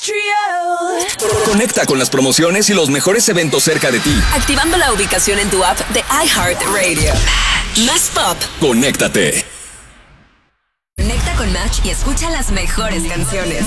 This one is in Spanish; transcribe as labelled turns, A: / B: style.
A: Conecta con las promociones y los mejores eventos cerca de ti.
B: Activando la ubicación en tu app de iHeartRadio. Más pop.
A: Conéctate.
B: Conecta con Match y escucha las mejores canciones.